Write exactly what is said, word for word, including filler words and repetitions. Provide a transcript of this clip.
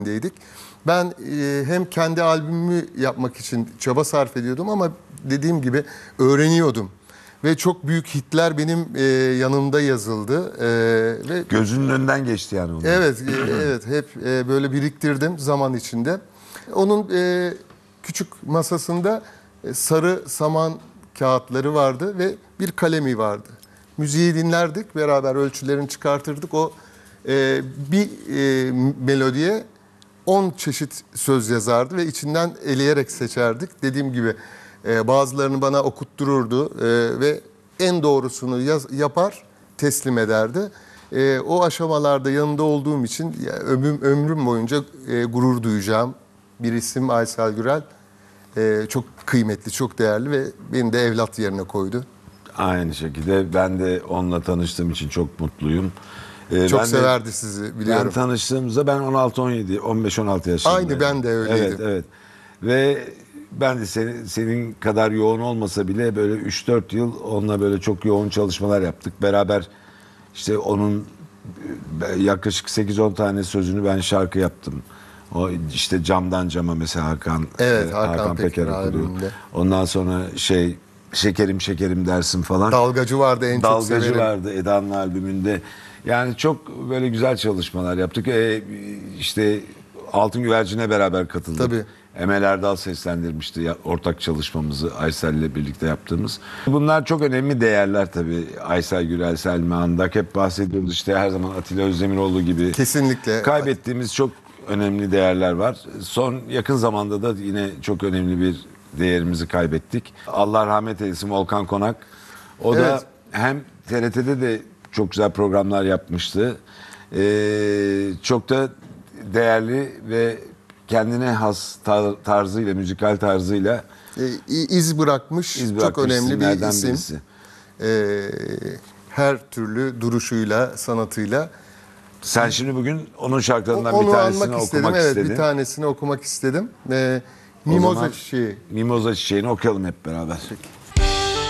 Deydik. Ben e, hem kendi albümümü yapmak için çaba sarf ediyordum ama dediğim gibi öğreniyordum. Ve çok büyük hitler benim e, yanımda yazıldı. E, ve Gözünün önünden geçti yani onlar. Evet, e, evet hep e, böyle biriktirdim zaman içinde. Onun e, küçük masasında e, sarı saman kağıtları vardı ve bir kalemi vardı. Müziği dinlerdik, beraber ölçülerini çıkartırdık. O e, bir e, melodiye on çeşit söz yazardı ve içinden eleyerek seçerdik. Dediğim gibi e, bazılarını bana okuttururdu e, ve en doğrusunu yaz, yapar, teslim ederdi. E, o aşamalarda yanında olduğum için ya, ömrüm, ömrüm boyunca e, gurur duyacağım bir isim Aysel Gürel. E, çok kıymetli, çok değerli ve beni de evlat yerine koydu. Aynı şekilde ben de onunla tanıştığım için çok mutluyum. Ee, Çok ben severdi de, sizi, biliyorum. Ben tanıştığımızda ben on altı on yedi, on beş on altı yaşındaydım. Aynı ben de öyleydim. Evet, evet. Ve ben de senin, senin kadar yoğun olmasa bile böyle üç dört yıl onunla böyle çok yoğun çalışmalar yaptık. Beraber işte onun yaklaşık sekiz on tane sözünü ben şarkı yaptım. O işte Camdan Cama mesela Hakan, Evet, e, Hakan, Hakan Peker, Peker okudu. albümünde. Ondan sonra şey Şekerim Şekerim dersin falan. Dalgacı vardı, en çok Dalgacı severim. vardı Eda'nın albümünde. Yani çok böyle güzel çalışmalar yaptık. Ee, işte Altın Güvercin'e beraber katıldık. Tabii. Emel Erdal seslendirmişti ya, ortak çalışmamızı Aysel'le birlikte yaptığımız. Bunlar çok önemli değerler tabii. Aysel Gürel, Selma Andak hep bahsediyoruz işte her zaman Atilla Özdemiroğlu gibi. Kesinlikle. Kaybettiğimiz çok önemli değerler var. Son yakın zamanda da yine çok önemli bir değerimizi kaybettik. Allah rahmet eylesin Volkan Konak. O da Evet. hem T R T'de de çok güzel programlar yapmıştı. Ee, çok da değerli ve kendine has tar- tarzıyla, müzikal tarzıyla E, iz bırakmış, iz çok bırakmış önemli bir isimlerden isim. birisi. E, her türlü duruşuyla, sanatıyla. Sen şimdi bugün onun şarkılarından Onu bir tanesini anmak istedim. okumak Evet, istedin. bir tanesini okumak istedim. E, O Mimoza zaman Çiçeği. Mimoza Çiçeği'ni okuyalım hep beraber. Peki.